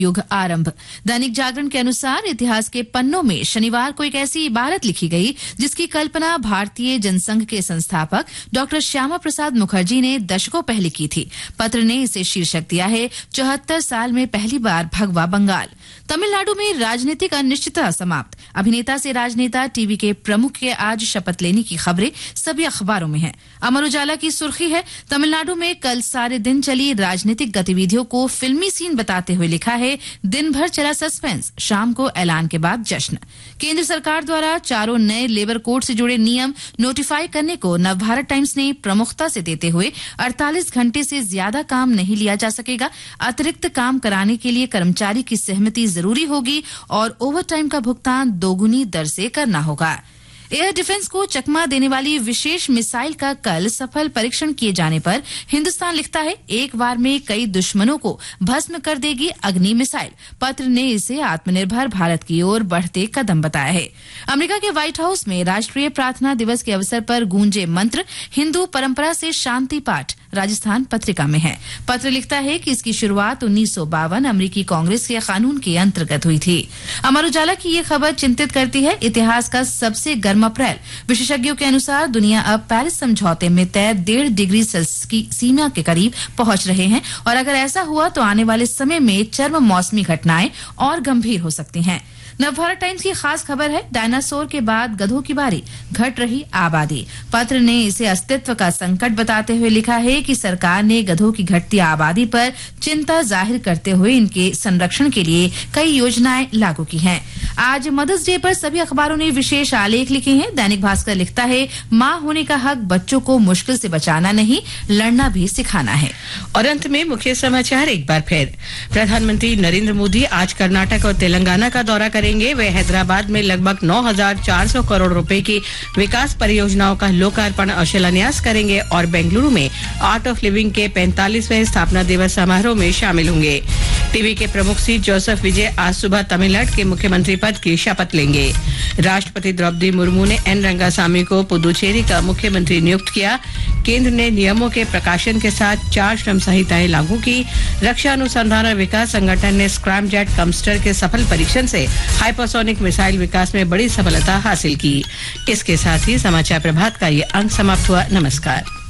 युग आरंभ। दैनिक जागरण के अनुसार इतिहास के पन्नों में शनिवार को एक ऐसी इबारत लिखी गई जिसकी कल्पना भारतीय जनसंघ के संस्थापक डॉक्टर श्यामा प्रसाद मुखर्जी ने दशकों पहले की थी। पत्र ने इसे शीर्षक दिया है 74 साल में पहली बार भगवा बंगाल। तमिलनाडु में राजनीतिक अनिश्चितता समाप्त। अभिनेता से राजनेता, टीवी के प्रमुख के आज शपथ लेने की खबरें सभी अखबारों में हैं। अमर उजाला की सुर्खी है तमिलनाडु में कल सारे दिन चली राजनीतिक गतिविधियों को फिल्मी सीन बताते हुए लिखा है दिन भर चला सस्पेंस, शाम को ऐलान के बाद जश्न। केंद्र सरकार द्वारा 4 नए लेबर कोड से जुड़े नियम नोटिफाई करने को नवभारत टाइम्स ने प्रमुखता से देते हुए 48 घंटे से ज्यादा काम नहीं लिया जा सकेगा। अतिरिक्त काम कराने के लिए कर्मचारी की सहमति जरूरी होगी और ओवरटाइम का भुगतान दोगुनी दर से करना होगा। एयर डिफेंस को चकमा देने वाली विशेष मिसाइल का कल सफल परीक्षण किए जाने पर हिंदुस्तान लिखता है एक बार में कई दुश्मनों को भस्म कर देगी अग्नि मिसाइल। पत्र ने इसे आत्मनिर्भर भारत की ओर बढ़ते कदम बताया है। अमेरिका के व्हाइट हाउस में राष्ट्रीय प्रार्थना दिवस के अवसर पर गूंजे मंत्र, हिंदू परंपरा से शांति पाठ। राजस्थान पत्रिका में है। पत्र लिखता है कि इसकी शुरुआत 1952 अमेरिकी कांग्रेस के कानून के अंतर्गत हुई थी। अमर उजाला की ये खबर चिंतित करती है इतिहास का सबसे गर्म अप्रैल। विशेषज्ञों के अनुसार दुनिया अब पेरिस समझौते में तय 1.5 डिग्री सेल्सियस की सीमा के करीब पहुंच रहे हैं और अगर ऐसा हुआ तो आने वाले समय में चरम मौसमी घटनाएं और गंभीर हो सकती हैं। नवभारत टाइम्स की खास खबर है डायनासोर के बाद गधों की बारी, घट रही आबादी। पत्र ने इसे अस्तित्व का संकट बताते हुए लिखा है कि सरकार ने गधों की घटती आबादी पर चिंता जाहिर करते हुए इनके संरक्षण के लिए कई योजनाएं लागू की हैं। आज मदर्स डे पर सभी अखबारों ने विशेष आलेख लिखे हैं। दैनिक भास्कर लिखता है मां होने का हक बच्चों को मुश्किल से बचाना नहीं, लड़ना भी सिखाना है। और अंत में मुख्य समाचार एक बार फिर। प्रधानमंत्री नरेंद्र मोदी आज कर्नाटक और तेलंगाना का दौरा करेंगे। वे हैदराबाद में लगभग 9,400 करोड़ रुपए की विकास परियोजनाओं का लोकार्पण और शिलान्यास करेंगे और बेंगलुरु में आर्ट ऑफ लिविंग के 45वें स्थापना दिवस समारोह में शामिल होंगे। टीवी के प्रमुख सी जोसेफ विजय आज सुबह तमिलनाडु के मुख्यमंत्री पद की शपथ लेंगे। राष्ट्रपति द्रौपदी मुर्मू ने एन रंगासामी को पुदुचेरी का मुख्यमंत्री नियुक्त किया। केंद्र ने नियमों के प्रकाशन के साथ 4 श्रम संहिताएं लागू की। रक्षा अनुसंधान और विकास संगठन ने स्क्रैमजेट कम्स्टर के सफल परीक्षण से हाइपरसोनिक मिसाइल विकास में बड़ी सफलता हासिल की। इसके साथ ही समाचार प्रभात का ये अंक समाप्त हुआ। नमस्कार।